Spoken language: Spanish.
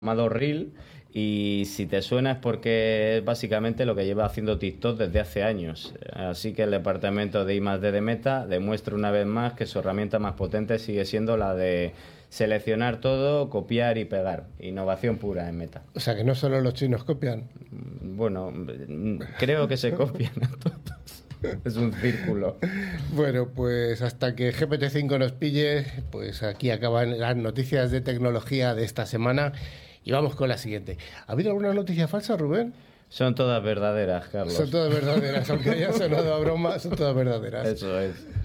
llamado Reel, y si te suena es porque es básicamente lo que lleva haciendo TikTok desde hace años. Así que el departamento de I+D de Meta demuestra una vez más que su herramienta más potente sigue siendo la de seleccionar todo, copiar y pegar. Innovación pura en Meta. O sea que no solo los chinos copian. Bueno, creo que se copian a todos. Es un círculo. Bueno, pues hasta que GPT-5 nos pille, pues aquí acaban las noticias de tecnología de esta semana y vamos con la siguiente. ¿Ha habido alguna noticia falsa, Rubén? Son todas verdaderas, Carlos. Son todas verdaderas, aunque haya sonado a broma, son todas verdaderas. Eso es.